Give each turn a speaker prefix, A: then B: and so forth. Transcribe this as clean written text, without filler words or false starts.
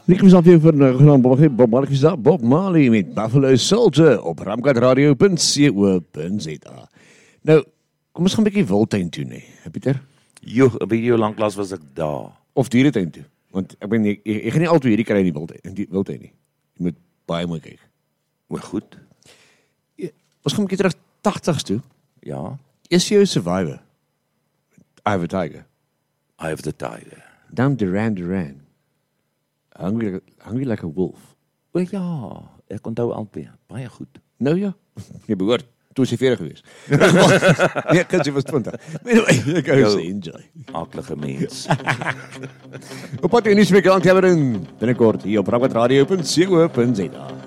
A: Ik was alweer van Bob Marley met Buffalo Soldier op ramkatradio.co.za. Nou, kom ons gaan 'n bietjie wildtuin toe, nee. Pieter?
B: Jo, 'n bietjie lanklaas was ek daar.
A: Of dieretuin toe. Want ek ben jy gaan nie altyd hierdie kry in die wildtuin nie. Jy moet baie mooi kyk.
B: Maar goed.
A: Ons gaan 'n bietjie terug 80s toe.
B: Ja,
A: Is jy 'n survivor? I have a tiger.
B: I have the tiger.
A: Down Duran. Hungry like a wolf.
B: O ja, ek onthou albei. Baie goed.
A: Nou ja, jy behoort. Toe is jy 40 gewees. Nee, kind, jy was 20. Anyway, ek hou se enjoy.
B: Aaklige mens.
A: Op pad in die nuusweek aan Kevin binnekort hier op ramkatradio.co.za.